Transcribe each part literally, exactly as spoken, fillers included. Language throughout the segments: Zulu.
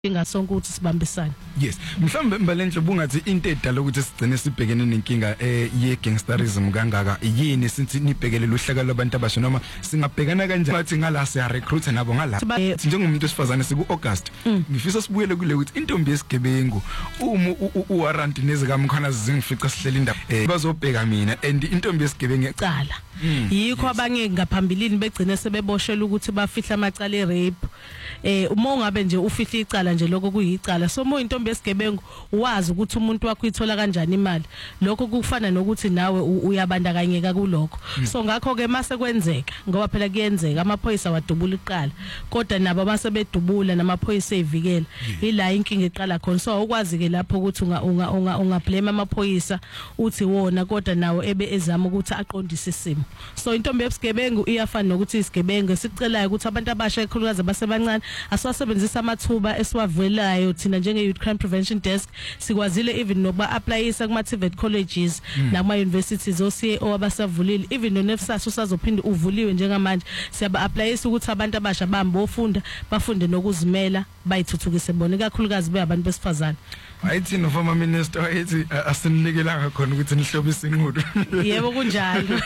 ingasonke ukuthi sibambisane. Yes, mhlawumbe Mbalenhle bungathi into edala ukuthi sigcine sibhekene nenkinga eh ye gangsterism kangaka yini since nibhekelele uhlaka labantu abasha noma singabhekana kanjani bathi ngala siya recruit nabo ngala njengomuntu osifazane siku August ngifisa sibuyele kule ukuthi intombi yesigebengu uma uwarrant nezikamkhona zingifica sihleli indaba bazobheka mina and intombi yesigebengu ecala yikho abanye ngaphambilini begcine sebeboshela ukuthi bafihla amacala erape eh uma ungabe nje ufihla icala nje lokho kuyicala so mo intombi yesigebengu wazi ukuthi umuntu wakho uyithola kanjani imali lokho kufana nokuthi nawe uyabandakanyeka kuloko so ngakho ke mase kwenzeka ngoba phela kuyenzeka amaphoyisa wadubula iqala kodwa nabo mase bedubula namaphoyisa evikela ila inkinga eqala khona so ukwazi ke lapho ukuthi unga unga unga blame amaphoyisa uthi wona kodwa nawo ebe ezama ukuthi aqondise isimo so intombi yesigebengu iyafana nokuthi isigebengu sicelayo ukuthi abantu abasha ekhulukazi abasebancane aswasebenzisa amathuba esiwavelayo thina njenge Youth Crime Prevention Desk sikwazile even nokuba applyisa kuma T V E T colleges nakuma universities o C A O abasavulile even no NEFSAS usazophinda uvuliwe njengamanje siyaba applyisa ukuthi abantu abasha bambofunda bafunde nokuzimela bayithuthukise bona kakhulukazi beyabantu besifazane. Ayithi no former minister ayithi asinikelanga khona ukuthi nihlobise inqodo. Yebo kunjalo.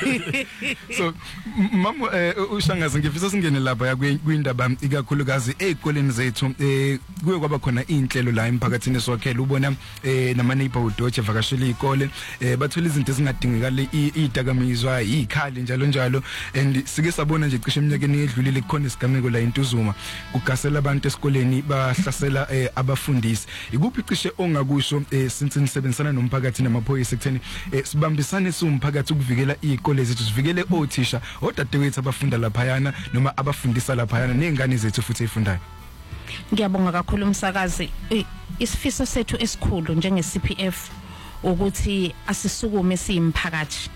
So mama ushangaze ngifisa singene lapha ya kwindaba ikakhulukazi ezikoleni zethu eh kuye kwaba khona inhlelo la emphakathini esiwakhela ubona eh nama neighborhood watch evakashela izikole eh bathola izinto ezingadingekile idakamizwa izikhali njalo njalo and sike sabona nje cishe eminyakeni edlulile kukhona isigameko la eNtuzuma kugasela abantu esikoleni bahlasela abafundisi ikuphi cishe ongakusho since nisebenzisana nomphakathi namaphoyisa ekutheni sibambisane somphakathi ukuvikela izikole zethu sivikele othisha odadewethu abafunda lapha yana noma abafundisa lapha yana nezingane zethu futhi ezifundayo. Ngiyabonga kakhulu umsakazi isifiso sethu esikhulu njenge C P F ukuthi asisukume simphakathi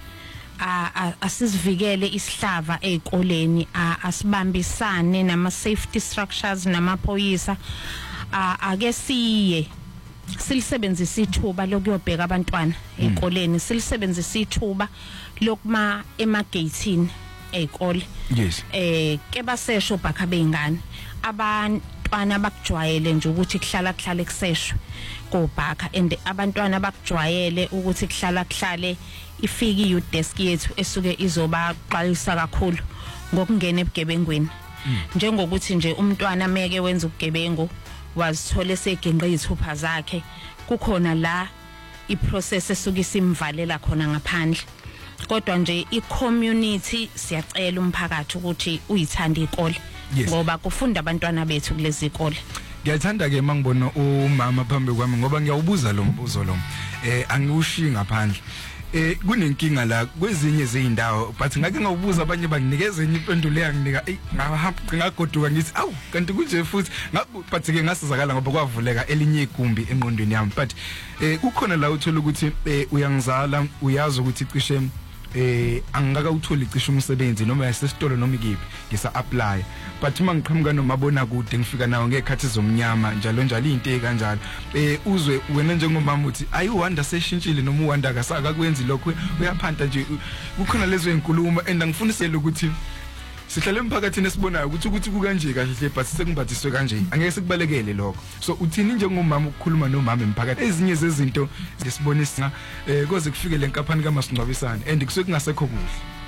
asisivikele isihlava ezikoleni asibambisane nama safety structures namaphoyisa ake siye silisebenzisa ithuba lokuyobheka abantwana ezikoleni silisebenzisa ithuba lokuma emagatini ezikole yes eh ke basesho bhakha bengane abantwana abakujwayele nje ukuthi kuhlala kuhlale kuseshwe kobhakha and abantwana abakujwayele ukuthi kuhlala kuhlale ifiki youth desk yethu esuke izoba qalisa kakhulu ngokungena ebugebengweni njengokuthi nje umntwana meke wenza ubugebengu wazithola segenqe izithupha zakhe kukhona la iprocess esuke simvalela khona ngaphandle kodwa nje i-community siyacela umphakathi ukuthi uyithande izikole ngoba kufunda abantwana bethu kulezi izikole. Ngiyathanda ke mangibona umama phambi kwami ngoba ngiyawubuza lo mbuzo lo eh angiwushi ngaphandle eh kunenkinga la kwezinye izindawo but ngake ngawubuza abanye banginikeza impendulo yanginika ey ngahamba ngagoduka ngithi awu kanti kunje futhi but ke ngasizakala ngoba kwavuleka elinye igumbi enqondweni yami but eh kukhona la uthola ukuthi uyangizala uyazi ukuthi cishe eh angaka uthola icishe umsebenzi noma yasesitolo noma ikiphi ngisa apply but uma ngiqhamuka nomabona kude ngifika nawo ngekhathi zomnyama njalo njalo izinto kanjalo eh uzwe wena njengomama uthi ayiwanda seshintshile noma uwanda kasaka kwenzi lokho uyaphanta nje kukhona lezo inkulumo and angifunisela ukuthi sihlale emphakathini esibonayo ukuthi ukuthi kukanje kahle but sekungabathiswe kanje angeke sikubalekele lokho so uthini njengomama ukukhuluma nomama emphakathi ezinye zezinto ngesibonisa eh koze kufike lenkaphani kaMasingcwabisane and kusuke kungasekho kuhle.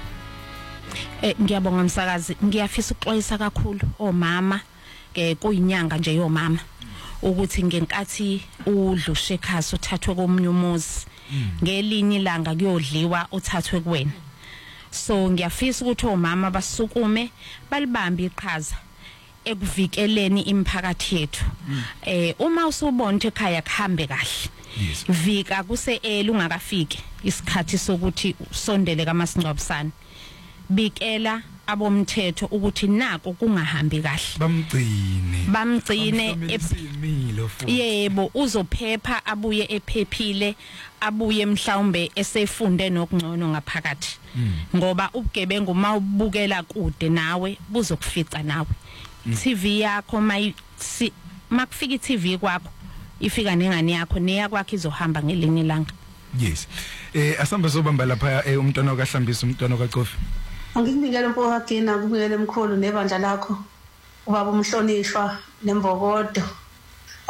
Eh ngiyabonga umsakazi ngiyafisa ukuxwayisa kakhulu omama ke kuyinyanga nje yomama ukuthi ngenkathi udlushe ekhaya uthathwe komunye umuzi ngelinye ilanga kuyodliwa uthathwe kuwena so ngiyafisa ukuthi omama basukume balibambe iqhaza ekuvikeleni imphakathi yethu eh uma usubona ukuthi ekhaya kuhambe kahle vika kuse elu ungakafiki isikhathi sokuthi usondele kaMasingcwabisane bikela abomthetho ukuthi nako kungahambi kahle bamgcine bamgcine yebo uzophepha abuye ephephile abuye mhlawumbe esefunde nokungcono ngaphakathi ngoba ubugebengu mawubukela kude nawe buzokufica nawe T V yakho mayi makufika i-T V kwakho ifika nengane yakho neya kwakhe izohamba ngelinye ilanga. Yes eh asamba sobamba lapha eh umntwana okahlambisa umntwana okacofi angikubikele mfowakhe na kubikele emkhulu nebandla lakho ubaba umhlonishwa nembokodo